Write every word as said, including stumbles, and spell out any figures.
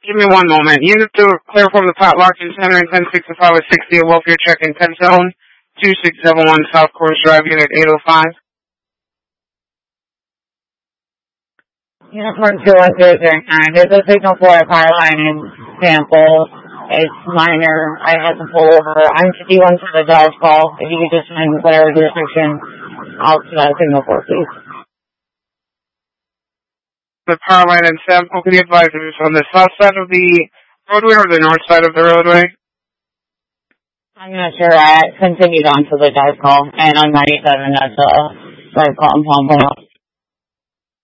Give me one moment. Unit to clear from the padlock in center and ten sixty-five with sixty, a welfare check in ten zone, two six seven one South Course Drive, Unit eight oh five. Unit one two one two zero nine. There's a signal for a power line in sample. It's minor. I had to pull over. I'm fifty-one for the dive call. If you could just find whatever jurisdiction, I'll see that signal for, please. The power line and sample, could you advise if it's on the south side of the roadway or the north side of the roadway? I'm not sure. I continued on to the dive call, and on ninety-seven, that's a dive call in Palm Point.